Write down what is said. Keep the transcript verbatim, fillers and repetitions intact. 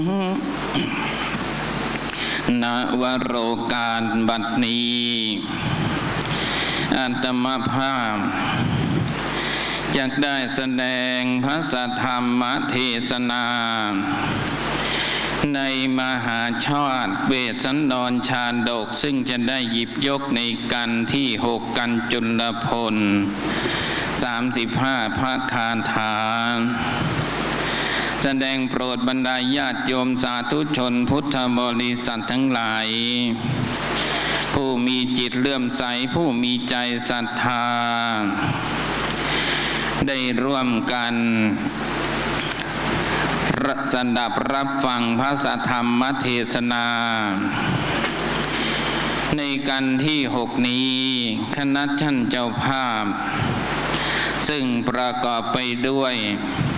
ณวโรกาลบัดนี้อาตมาภาพจักได้แสดงพระสัทธรรมเทศนาในมหาชาติเวสสันดรชาดกซึ่งจะได้หยิบยกในกันที่หกกันจุลพลสามสิบห้าพระคาถาแสดงโปรดบรรดาญาติโยมสาธุชนพุทธบริษัททั้งหลายผู้มีจิตเลื่อมใสผู้มีใจศรัทธาได้ร่วมกันสดับรับฟังพระสัทธรรมเทศนาในกันที่หกนี้คณะท่านเจ้าภาพซึ่งประกอบไปด้วย